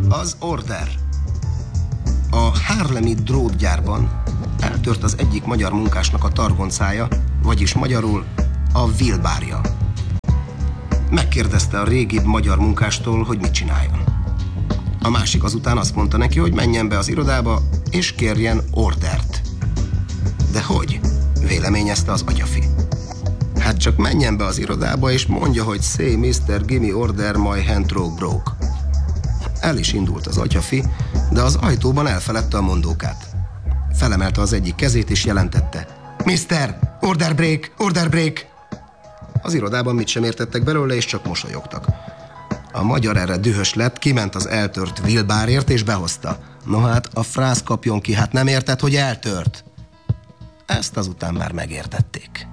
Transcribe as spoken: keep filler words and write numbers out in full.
Az order. A Harlemi drótgyárban eltört az egyik magyar munkásnak a targoncája, vagyis magyarul a vilbárja. Megkérdezte a régibb magyar munkástól, hogy mit csináljon. A másik azután azt mondta neki, hogy menjen be az irodába, és kérjen ordert. De hogy? Véleményezte az atyafi. Hát csak menjen be az irodába, és mondja, hogy say mister gimme order, my hand throw broke. El is indult az atyafi, de az ajtóban elfeledte a mondókát. Felemelte az egyik kezét, és jelentette: mister, order break, order break! Az irodában mit sem értettek belőle, és csak mosolyogtak. A magyar erre dühös lett, kiment az eltört vilbárért, és behozta. No hát, a frász kapjon ki, hát nem érted, hogy eltört? Ezt azután már megértették.